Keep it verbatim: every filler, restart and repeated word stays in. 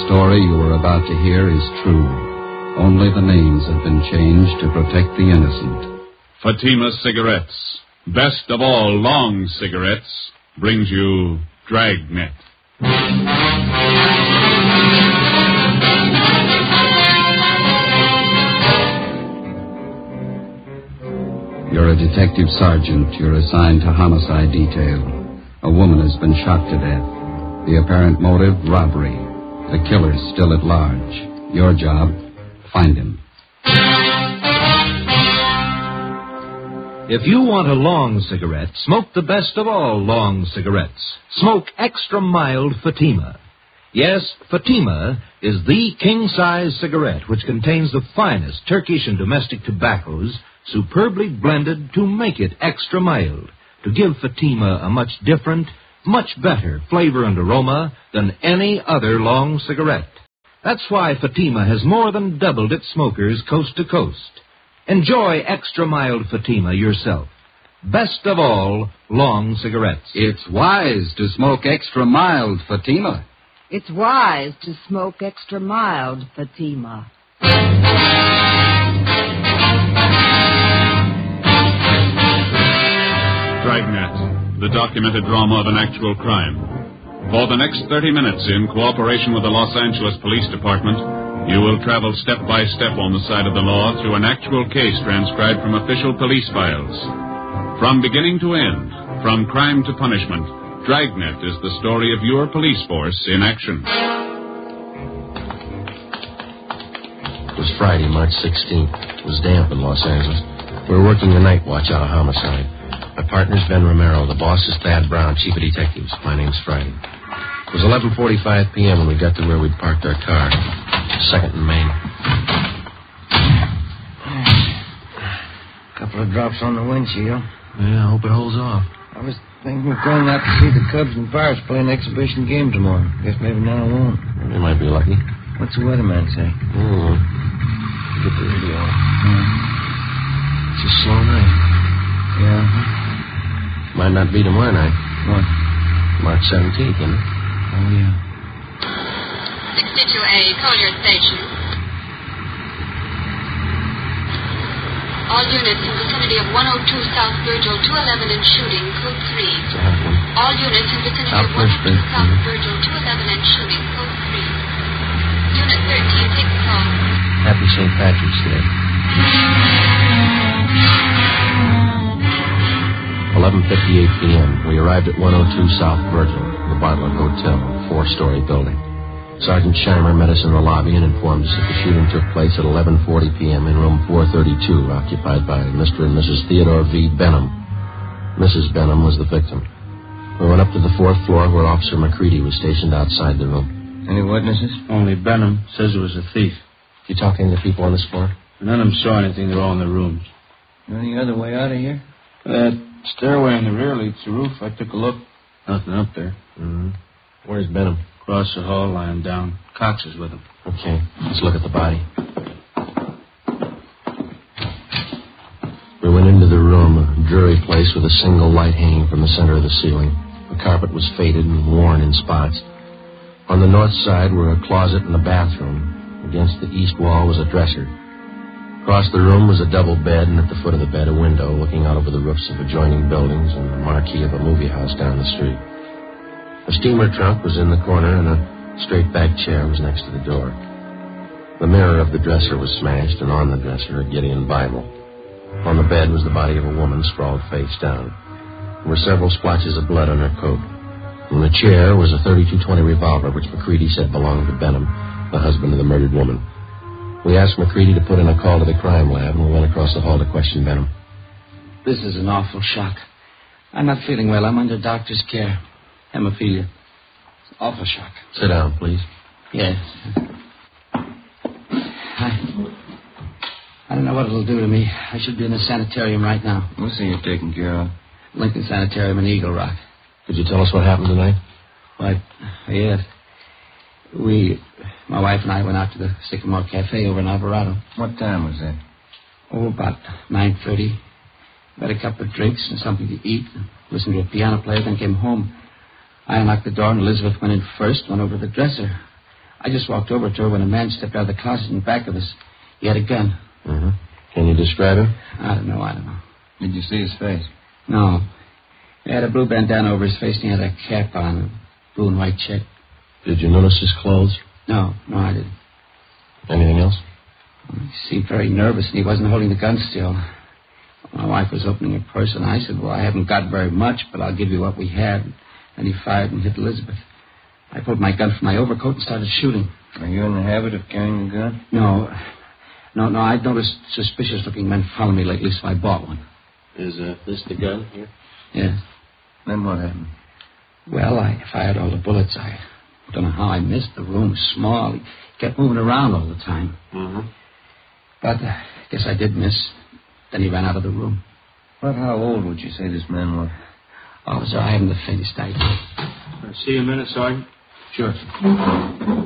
story you are about to hear is true. Only the names have been changed to protect the innocent. Fatima Cigarettes, best of all long cigarettes, brings you Dragnet. You're a detective sergeant. You're assigned to homicide detail. A woman has been shot to death. The apparent motive, robbery. The killer's still at large. Your job, find him. If you want a long cigarette, smoke the best of all long cigarettes. Smoke extra mild Fatima. Yes, Fatima is the king-size cigarette which contains the finest Turkish and domestic tobaccos superbly blended to make it extra mild, to give Fatima a much different, much better flavor and aroma than any other long cigarette. That's why Fatima has more than doubled its smokers coast to coast. Enjoy extra mild Fatima yourself. Best of all, long cigarettes. It's wise to smoke extra mild Fatima. It's wise to smoke extra mild Fatima. Dragnet, the documented drama of an actual crime. For the next thirty minutes, in cooperation with the Los Angeles Police Department, you will travel step by step on the side of the law through an actual case transcribed from official police files. From beginning to end, from crime to punishment, Dragnet is the story of your police force in action. It was Friday, March sixteenth. It was damp in Los Angeles. We were working the night watch out of homicide. My partner's Ben Romero. The boss is Thad Brown, chief of detectives. My name's Friday. It was eleven forty-five p.m. when we got to where we'd parked our car. Second and Main. Couple of drops on the windshield. Yeah, I hope it holds off. I was thinking of going out to see the Cubs and Pirates play an exhibition game tomorrow. Guess maybe now I won't. We might be lucky. What's the weatherman say? Oh. Get the radio on. Yeah. It's a slow night. Yeah. Might not be tomorrow night. What? March seventeenth, isn't it? Oh, yeah. sixty-two A, Collier Station. All units in vicinity of one oh two South Virgil, two eleven and shooting, code three. It's a hot one. All units in vicinity South of one oh two Virgil. South Virgil, two eleven and shooting, code three. Unit thirteen, take the call. Happy Saint Patrick's Day. eleven fifty-eight p.m. We arrived at one oh two South Virgil, the Bartlett Hotel, a four-story building. Sergeant Scheimer met us in the lobby and informed us that the shooting took place at eleven forty p.m. in room four thirty-two, occupied by Mister and Missus Theodore V. Benham. Missus Benham was the victim. We went up to the fourth floor where Officer McCready was stationed outside the room. Any witnesses? Only Benham says it was a thief. Did you talk to any of the people on this floor? None of them saw anything. They're all in the rooms. Any other way out of here? That stairway in the rear leads to the roof. I took a look. Nothing up there. Mm-hmm. Where's Benham? Across the hall, lying down. Cox is with him. Okay, let's look at the body. We went into the room, a dreary place with a single light hanging from the center of the ceiling. The carpet was faded and worn in spots. On the north side were a closet and a bathroom. Against the east wall was a dresser. Across the room was a double bed, and at the foot of the bed a window looking out over the roofs of adjoining buildings and the marquee of a movie house down the street. A steamer trunk was in the corner, and a straight-back chair was next to the door. The mirror of the dresser was smashed, and on the dresser a Gideon Bible. On the bed was the body of a woman sprawled face down. There were several splotches of blood on her coat. On the chair was a thirty-two twenty revolver, which McCready said belonged to Benham, the husband of the murdered woman. We asked McCready to put in a call to the crime lab, and we went across the hall to question Benham. This is an awful shock. I'm not feeling well. I'm under doctor's care. Hemophilia. It's an awful shock. Sit down, please. Yes. I, I don't know what it'll do to me. I should be in a sanitarium right now. We'll see you taken care of. Lincoln Sanitarium in Eagle Rock. Could you tell us what happened tonight? What? Yes. We, my wife and I went out to the Sycamore Cafe over in Alvarado. What time was that? Oh, about nine thirty. Had a couple of drinks and something to eat. Listened to a piano player, then came home. I unlocked the door, and Elizabeth went in first, went over to the dresser. I just walked over to her when a man stepped out of the closet in back of us. He had a gun. Mm-hmm. Can you describe him? I don't know, I don't know. Did you see his face? No. He had a blue bandana over his face and he had a cap on, a blue and white check. Did you notice his clothes? No, no, I didn't. Anything else? He seemed very nervous and he wasn't holding the gun still. My wife was opening her purse and I said, well, I haven't got very much, but I'll give you what we have. And he fired and hit Elizabeth. I pulled my gun from my overcoat and started shooting. Are you in the habit of carrying a gun? No. No, no, I'd noticed suspicious-looking men follow me lately, so I bought one. Is uh, this the gun here? Yeah. Then what happened? Well, I fired all the bullets. I don't know how I missed. The room was small. He kept moving around all the time. Mm-hmm. But I uh, guess I did miss. Then he ran out of the room. About how old would you say this man was? Officer, I haven't the faintest idea. Can I see you a minute, Sergeant? Sure.